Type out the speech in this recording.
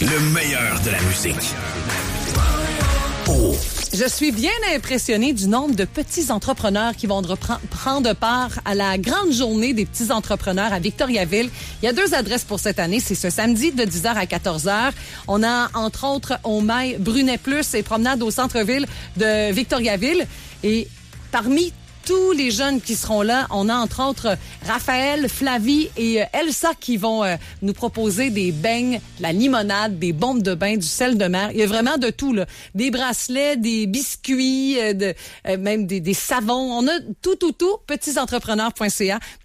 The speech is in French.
Le meilleur de la musique. Oh. Je suis bien impressionnée du nombre de petits entrepreneurs qui vont prendre part à la grande journée des petits entrepreneurs à Victoriaville. Il y a 2 adresses pour cette année. C'est ce samedi de 10h à 14h. On a, entre autres, au Mail Brunet Plus et promenade au centre-ville de Victoriaville. Et parmi tous les jeunes qui seront là, on a entre autres Raphaël, Flavie et Elsa qui vont nous proposer des beignes, de la limonade, des bombes de bain, du sel de mer. Il y a vraiment de tout, là. Des bracelets, des biscuits, même des savons. On a tout. Petitsentrepreneurs.ca.